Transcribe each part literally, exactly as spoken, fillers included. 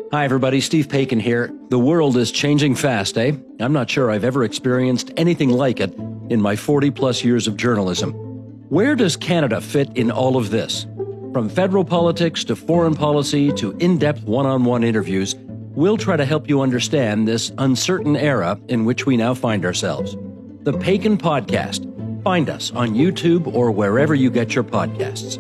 Hi, everybody. Steve Paikin here. The world is changing fast, eh? I'm not sure I've ever experienced anything like it in my forty-plus years of journalism. Where does Canada fit in all of this? From federal politics to foreign policy to in-depth one-on-one interviews, we'll try to help you understand this uncertain era in which we now find ourselves. The Paikin Podcast. Find us on YouTube or wherever you get your podcasts.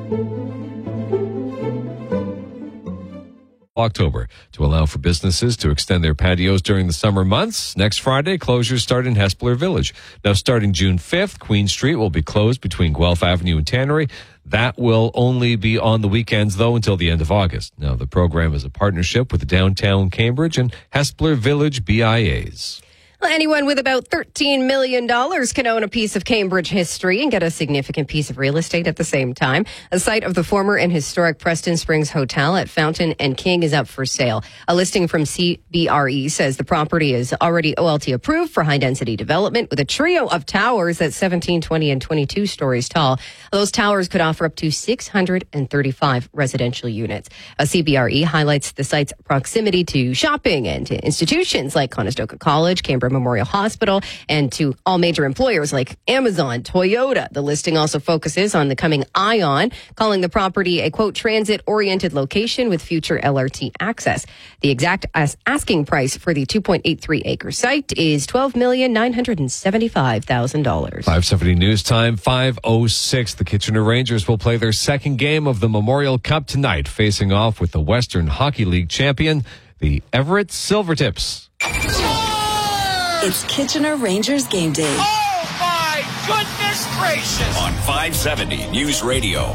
October to allow for businesses to extend their patios during the summer months. Next Friday, closures start in Hespeler Village. Now, starting June fifth, Queen Street will be closed between Guelph Avenue and Tannery. That will only be on the weekends, though, until the end of August. Now, the program is a partnership with the Downtown Cambridge and Hespeler Village B I As. Well, anyone with about thirteen million dollars can own a piece of Cambridge history and get a significant piece of real estate at the same time. A site of the former and historic Preston Springs Hotel at Fountain and King is up for sale. A listing from C B R E says the property is already O L T approved for high-density development with a trio of towers that's seventeen, twenty, and twenty-two stories tall. Those towers could offer up to six hundred thirty-five residential units. A C B R E highlights the site's proximity to shopping and to institutions like Conestoga College, Cambridge Memorial Hospital, and to all major employers like Amazon, Toyota. The listing also focuses on the coming ION, calling the property a, quote, transit-oriented location with future L R T access. The exact as- asking price for the two point eight three acre site is twelve million nine hundred seventy-five thousand dollars. five seventy news time, five oh six. The Kitchener Rangers will play their second game of the Memorial Cup tonight, facing off with the Western Hockey League champion, the Everett Silvertips. It's Kitchener Rangers game day. Oh, my goodness gracious! On five seventy News Radio.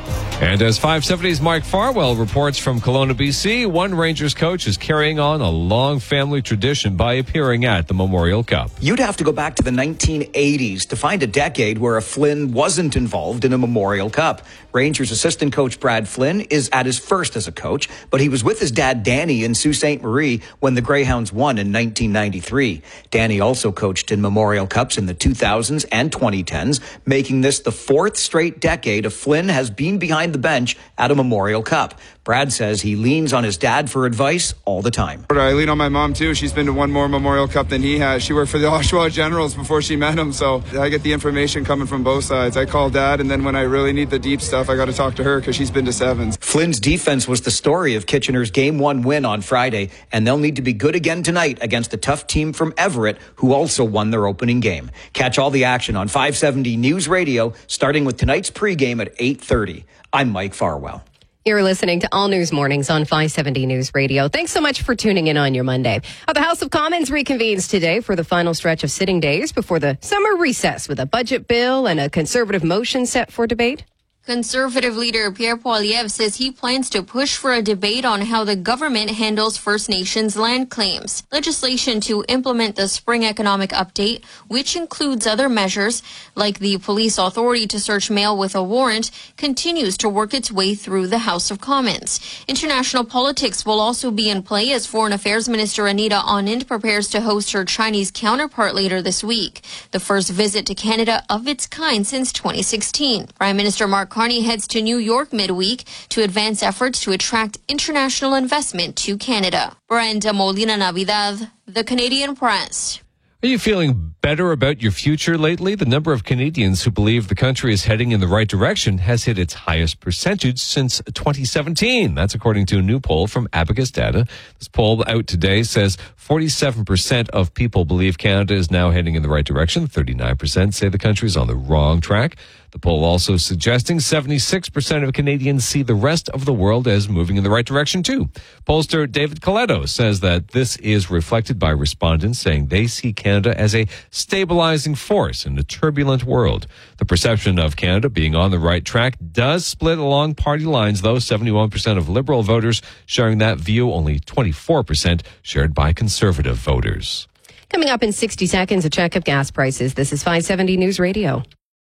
And as five seventy's Mike Farwell reports from Kelowna, B C, one Rangers coach is carrying on a long family tradition by appearing at the Memorial Cup. You'd have to go back to the nineteen eighties to find a decade where a Flynn wasn't involved in a Memorial Cup. Rangers assistant coach Brad Flynn is at his first as a coach, but he was with his dad Danny in Sault Ste. Marie when the Greyhounds won in nineteen ninety-three. Danny also coached in Memorial Cups in the two thousands and twenty tens, making this the fourth straight decade of Flynn has been behind the bench at a Memorial Cup. Brad says he leans on his dad for advice all the time. I lean on my mom too. She's been to one more Memorial Cup than he has. She worked for the Oshawa Generals before she met him, so I get the information coming from both sides. I call dad, and then when I really need the deep stuff, I got to talk to her because she's been to sevens. Flynn's defense was the story of Kitchener's game one win on Friday, and they'll need to be good again tonight against a tough team from Everett who also won their opening game. Catch all the action on five seventy News Radio, starting with tonight's pregame at eight thirty. I'm Mike Farwell. You're listening to All News Mornings on five seventy News Radio. Thanks so much for tuning in on your Monday. Uh, the House of Commons reconvenes today for the final stretch of sitting days before the summer recess with a budget bill and a conservative motion set for debate. Conservative leader Pierre Poilievre says he plans to push for a debate on how the government handles First Nations land claims. Legislation to implement the spring economic update, which includes other measures like the police authority to search mail with a warrant, continues to work its way through the House of Commons. International politics will also be in play as Foreign Affairs Minister Anita Anand prepares to host her Chinese counterpart later this week, the first visit to Canada of its kind since twenty sixteen. Prime Minister Mark Carney heads to New York midweek to advance efforts to attract international investment to Canada. Brenda Molina Navidad, The Canadian Press. Are you feeling better about your future lately? The number of Canadians who believe the country is heading in the right direction has hit its highest percentage since twenty seventeen. That's according to a new poll from Abacus Data. This poll out today says forty-seven percent of people believe Canada is now heading in the right direction. thirty-nine percent say the country is on the wrong track. The poll also suggesting seventy-six percent of Canadians see the rest of the world as moving in the right direction too. Pollster David Coletto says that this is reflected by respondents saying they see Canada as a stabilizing force in a turbulent world. The perception of Canada being on the right track does split along party lines, though. seventy-one percent of Liberal voters sharing that view, only twenty-four percent shared by Conservative voters. Coming up in sixty seconds, a check of gas prices. This is five seventy News Radio.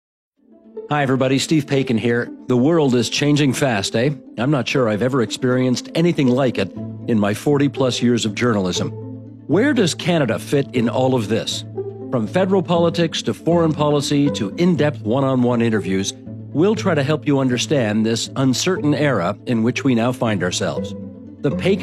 Hi, everybody. Steve Paikin here. The world is changing fast, eh? I'm not sure I've ever experienced anything like it in my forty-plus years of journalism. Where does Canada fit in all of this? From federal politics to foreign policy to in-depth one-on-one interviews, we'll try to help you understand this uncertain era in which we now find ourselves. The Paikin